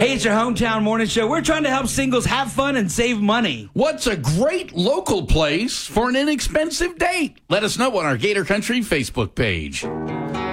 Hey, it's your hometown morning show. We're trying to help singles have fun and save money. What's a great local place for an inexpensive date? Let us know on our Gator Country Facebook page.